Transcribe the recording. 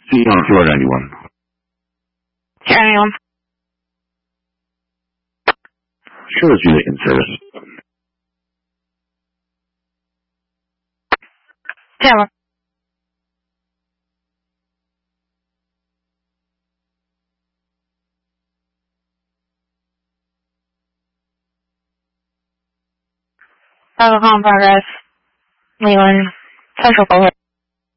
See you on floor 91. Carry on. Sure as unit in service. Taylor. Protocol in progress. Leland. Central Bullet.